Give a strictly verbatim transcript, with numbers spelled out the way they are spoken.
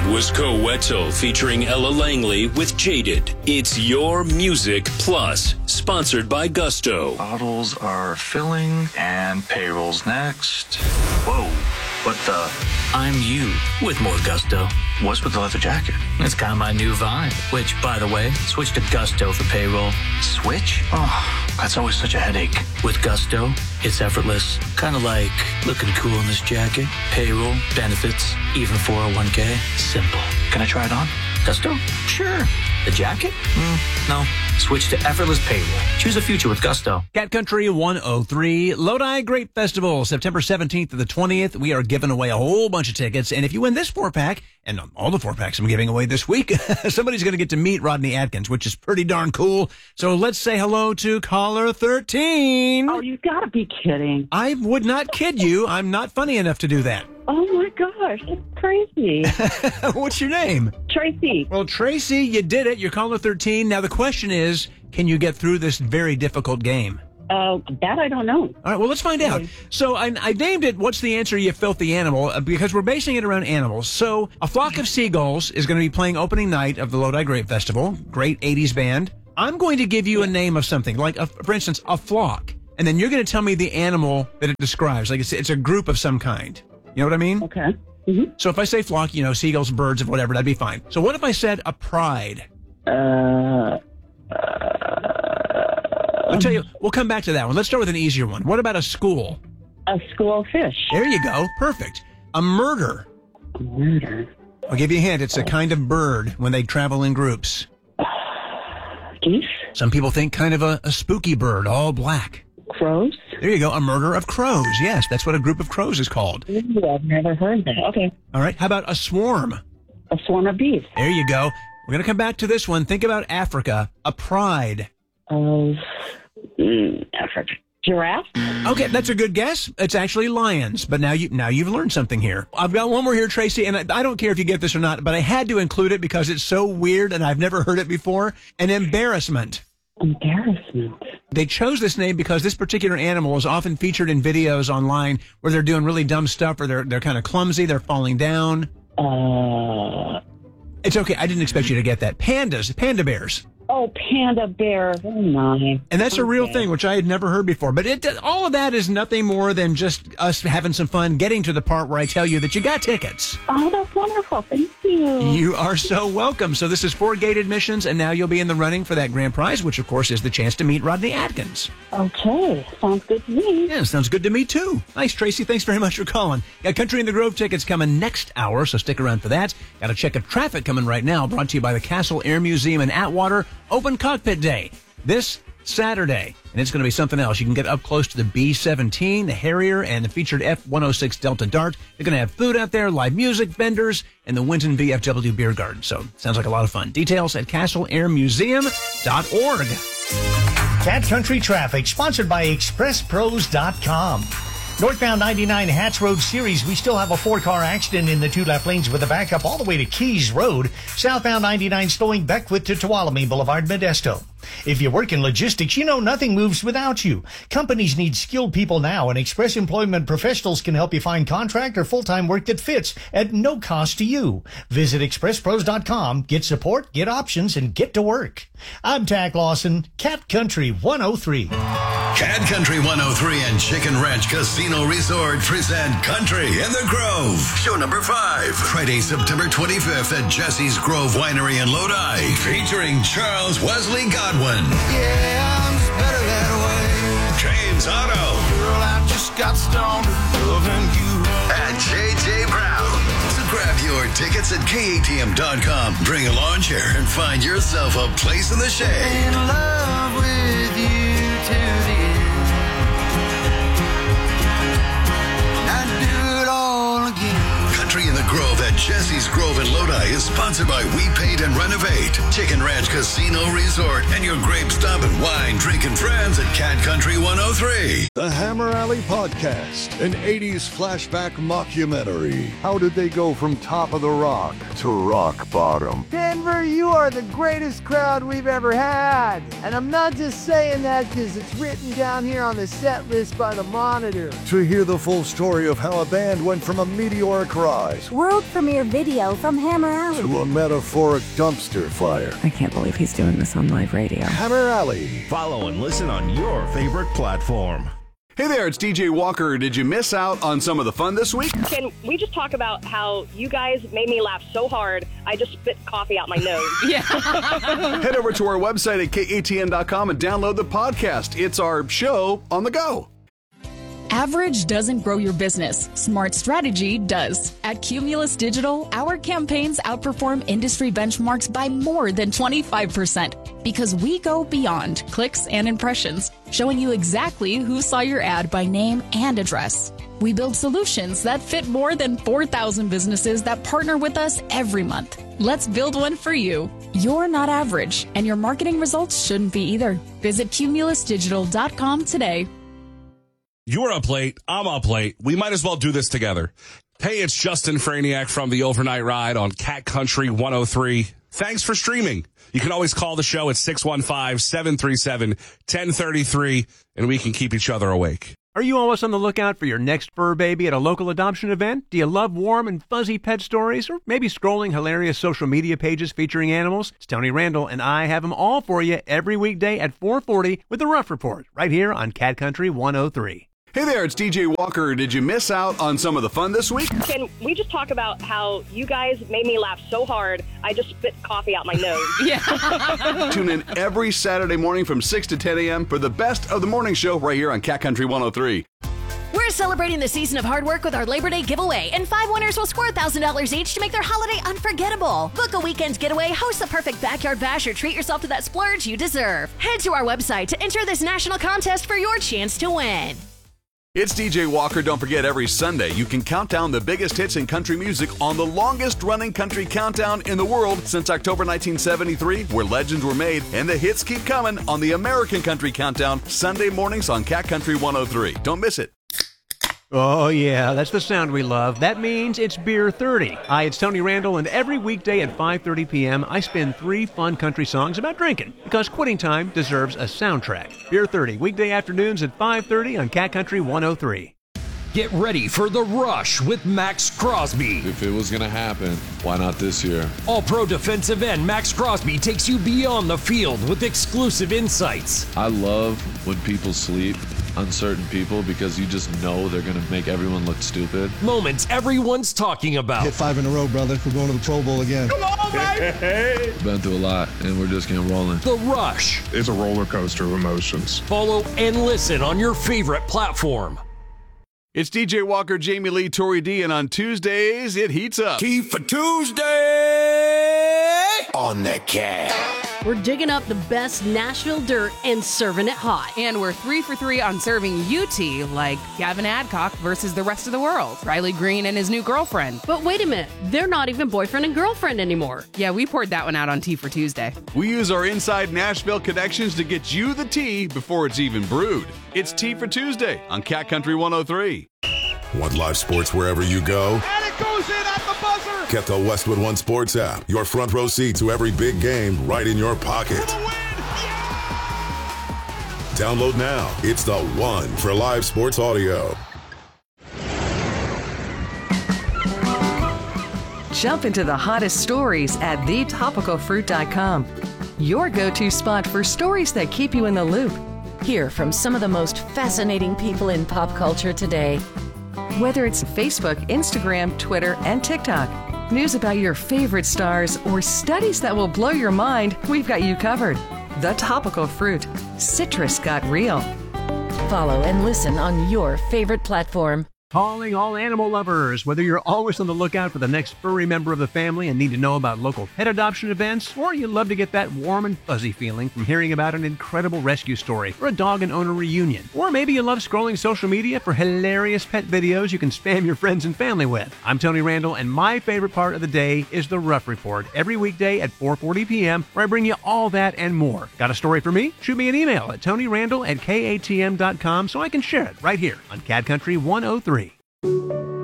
was Coetzal featuring Ella Langley with Jaded. It's Your Music Plus, sponsored by Gusto. Bottles are filling and payroll's next. Whoa, what the? I'm you with more Gusto. What's with the leather jacket? It's kind of my new vibe, which, by the way, switch to Gusto for payroll. Switch? Oh, that's always such a headache. With Gusto, it's effortless. Kind of like looking cool in this jacket. Payroll, benefits, even four oh one k. Simple. Can I try it on? Gusto? Sure. The jacket? Mm, no. Switch to effortless payroll. Choose a future with Gusto. Cat Country one oh three, Lodi Grape Festival, September seventeenth to the twentieth. We are giving away a whole bunch of tickets. And if you win this four-pack, and all the four-packs I'm giving away this week, somebody's going to get to meet Rodney Atkins, which is pretty darn cool. So let's say hello to caller thirteen. Oh, you got to be kidding. I would not kid you. I'm not funny enough to do that. Oh, my gosh. It's crazy. What's your name? Tracy. Well, Tracy, you did it. You're caller thirteen. Now, the question is, can you get through this very difficult game? Uh, that I don't know. All right, well, let's find out. So I, I named it, What's the Answer, You Filthy Animal, uh, because we're basing it around animals. So A Flock of Seagulls is going to be playing opening night of the Lodi Grape Festival. Great eighties band. I'm going to give you a name of something, like, a, for instance, a flock. And then you're going to tell me the animal that it describes. Like, it's, it's a group of some kind. You know what I mean? Okay. Mm-hmm. So if I say flock, you know, seagulls, birds, whatever, that'd be fine. So what if I said a pride? Uh... uh I'll tell you, we'll come back to that one. Let's start with an easier one. What about a school? A school of fish. There you go. Perfect. A murder. A murder. I'll give you a hint. It's a kind of bird when they travel in groups. Geese? Some people think kind of a, a spooky bird, all black. Crows? There you go. A murder of crows. Yes, that's what a group of crows is called. Ooh, I've never heard that. Okay. All right. How about a swarm? A swarm of bees. There you go. We're going to come back to this one. Think about Africa. A pride. Of mm, Africa. Giraffe? Okay, that's a good guess. It's actually lions, but now, you, now you've learned something here. I've got one more here, Tracy, and I, I don't care if you get this or not, but I had to include it because it's so weird and I've never heard it before. An embarrassment. Embarrassment. They chose this name because this particular animal is often featured in videos online where they're doing really dumb stuff or they're they're kind of clumsy, they're falling down. Uh. It's okay. I didn't expect you to get that. Pandas, panda bears. Oh, panda bear. Oh, my. And that's okay. a real thing, which I had never heard before. But it all of that is nothing more than just us having some fun, getting to the part where I tell you that you got tickets. Oh, that's wonderful. Thank you. You are so welcome. So this is four gate admissions, and now you'll be in the running for that grand prize, which, of course, is the chance to meet Rodney Atkins. Okay. Sounds good to me. Yeah, sounds good to me, too. Nice, Tracy. Thanks very much for calling. Got Country in the Grove tickets coming next hour, so stick around for that. Got a check of traffic coming right now, brought to you by the Castle Air Museum in Atwater. Open Cockpit Day this Saturday, and it's going to be something else. You can get up close to the B seventeen, the Harrier, and the featured F one oh six Delta Dart. They're going to have food out there, live music, vendors, and the Winton V F W Beer Garden. So, sounds like a lot of fun. Details at castle air museum dot org. Cat Country Traffic, sponsored by express pros dot com. Northbound ninety-nine Hats Road Series, we still have a four-car accident in the two left lanes with a backup all the way to Keys Road. Southbound ninety-nine slowing Beckwith to Tuolumne Boulevard, Modesto. If you work in logistics, you know nothing moves without you. Companies need skilled people now, and Express Employment Professionals can help you find contract or full-time work that fits at no cost to you. Visit express pros dot com, get support, get options, and get to work. I'm Tack Lawson, Cat Country one oh three. Cat Country one oh three and Chicken Ranch Casino Resort present Country in the Grove. Show number five. Friday, September twenty-fifth at Jesse's Grove Winery in Lodi. Featuring Charles Wesley Godwin. Yeah, I'm just better that way. James Otto. Girl, I just got stoned loving you. And J J Brown. So grab your tickets at K A T M dot com. Bring a lawn chair and find yourself a place in the shade. In love with you to the end. Country in the Grove at Jesse's Grove in Lodi is sponsored by We Paint and Renovate, Chicken Ranch Casino Resort, and your grape stomping, wine drinking friends at Cat Country one oh three. The Hammer Alley Podcast, an eighties flashback mockumentary. How did they go from top of the rock to rock bottom? Denver, you are the greatest crowd we've ever had. And I'm not just saying that because it's written down here on the set list by the Monitor. To hear the full story of how a band went from a meteoric rise world premiere premiere video from Hammer Alley. To a metaphoric dumpster fire. I can't believe he's doing this on live radio. Hammer Alley. Follow and listen on your favorite platform. Hey there, it's D J Walker. Did you miss out on some of the fun this week? Can we just talk about how you guys made me laugh so hard, I just spit coffee out my nose? Yeah. Head over to our website at K A T N dot com and download the podcast. It's our show on the go. Average doesn't grow your business. Smart strategy does. At Cumulus Digital, our campaigns outperform industry benchmarks by more than twenty-five percent because we go beyond clicks and impressions, showing you exactly who saw your ad by name and address. We build solutions that fit more than four thousand businesses that partner with us every month. Let's build one for you. You're not average, and your marketing results shouldn't be either. Visit Cumulus Digital dot com today. You're up late. I'm up late. We might as well do this together. Hey, it's Justin Franiak from the Overnight Ride on Cat Country one oh three. Thanks for streaming. You can always call the show at six one five, seven three seven, one oh three three, and we can keep each other awake. Are you always on the lookout for your next fur baby at a local adoption event? Do you love warm and fuzzy pet stories? Or maybe scrolling hilarious social media pages featuring animals? It's Tony Randall, and I have them all for you every weekday at four forty with the Rough Report, right here on Cat Country one oh three. Hey there, it's D J Walker. Did you miss out on some of the fun this week? Can we just talk about how you guys made me laugh so hard, I just spit coffee out my nose? Yeah. Tune in every Saturday morning from six to ten a.m. for the best of the morning show right here on Cat Country one oh three. We're celebrating the season of hard work with our Labor Day giveaway, and five winners will score one thousand dollars each to make their holiday unforgettable. Book a weekend getaway, host the perfect backyard bash, or treat yourself to that splurge you deserve. Head to our website to enter this national contest for your chance to win. It's D J Walker. Don't forget, every Sunday you can count down the biggest hits in country music on the longest-running country countdown in the world since October nineteen seventy-three, where legends were made, and the hits keep coming on the American Country Countdown, Sunday mornings on Cat Country one oh three. Don't miss it. Oh, yeah, that's the sound we love. That means it's Beer thirty. Hi, it's Tony Randall, and every weekday at five thirty p.m., I spin three fun country songs about drinking, because quitting time deserves a soundtrack. Beer thirty, weekday afternoons at five thirty on Cat Country one oh three. Get ready for The Rush with Max Crosby. If it was going to happen, why not this year? All-pro defensive end Max Crosby takes you beyond the field with exclusive insights. I love when people sleep on certain people because you just know they're going to make everyone look stupid. Moments everyone's talking about. Hit five in a row, brother. We're going to the Pro Bowl again. Come on, baby! Been through a lot, and we're just getting rolling. The Rush. It's a roller coaster of emotions. Follow and listen on your favorite platform. It's D J Walker, Jamie Lee, Tori D, and on Tuesdays, it heats up. Key for Tuesday on the Cat. We're digging up the best Nashville dirt and serving it hot. And we're three for three on serving U T, like Gavin Adcock versus the rest of the world, Riley Green and his new girlfriend. But wait a minute, they're not even boyfriend and girlfriend anymore. Yeah, we poured that one out on Tea for Tuesday. We use our inside Nashville connections to get you the tea before it's even brewed. It's Tea for Tuesday on Cat Country one oh three. Want live sports wherever you go? And it goes in at the buzzer! Get the Westwood One Sports app. Your front row seat to every big game right in your pocket. Download now. It's the one for live sports audio. Jump into the hottest stories at the topical fruit dot com. Your go-to spot for stories that keep you in the loop. Hear from some of the most fascinating people in pop culture today. Whether it's Facebook, Instagram, Twitter, and TikTok, news about your favorite stars, or studies that will blow your mind, we've got you covered. The Topical Fruit. Citrus got real. Follow and listen on your favorite platform. Calling all animal lovers. Whether you're always on the lookout for the next furry member of the family and need to know about local pet adoption events, or you love to get that warm and fuzzy feeling from hearing about an incredible rescue story or a dog and owner reunion, or maybe you love scrolling social media for hilarious pet videos you can spam your friends and family with. I'm Tony Randall, and my favorite part of the day is the Rough Report, every weekday at four forty p.m., where I bring you all that and more. Got a story for me? Shoot me an email at tonyrandall at K A T M dot com so I can share it right here on Cat Country one oh three.